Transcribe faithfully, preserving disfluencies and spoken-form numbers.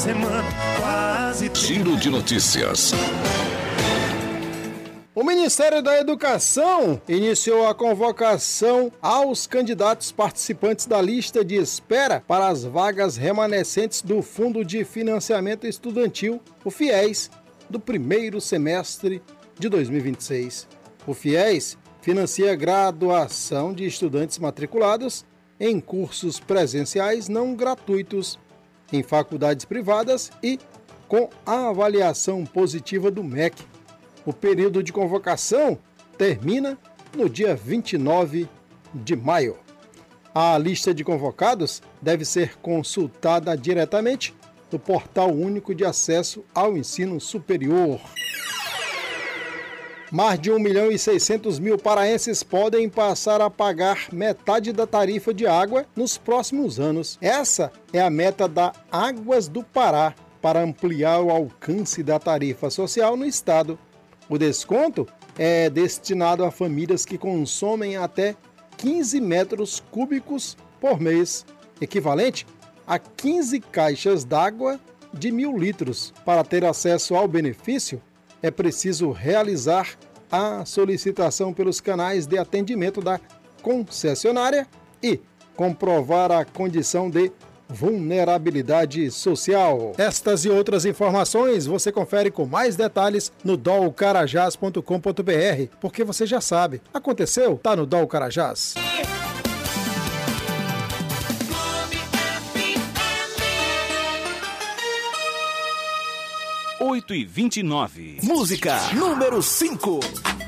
Semana, quase Giro de notícias. O Ministério da Educação iniciou a convocação aos candidatos participantes da lista de espera para as vagas remanescentes do Fundo de Financiamento Estudantil, o FIES, do primeiro semestre de dois mil e vinte e seis. O FIES financia a graduação de estudantes matriculados em cursos presenciais não gratuitos, em faculdades privadas e com a avaliação positiva do M E C. O período de convocação termina no dia vinte e nove de maio. A lista de convocados deve ser consultada diretamente no Portal Único de Acesso ao Ensino Superior. Mais de um milhão e seiscentos mil paraenses podem passar a pagar metade da tarifa de água nos próximos anos. Essa é a meta da Águas do Pará para ampliar o alcance da tarifa social no estado. O desconto é destinado a famílias que consomem até quinze metros cúbicos por mês, equivalente a quinze caixas d'água de mil litros. Para ter acesso ao benefício, é preciso realizar a solicitação pelos canais de atendimento da concessionária e comprovar a condição de vulnerabilidade social. Estas e outras informações você confere com mais detalhes no dol carajás ponto com ponto b r, porque você já sabe, aconteceu, tá no Dol Carajás. oito e vinte e nove. Música número cinco.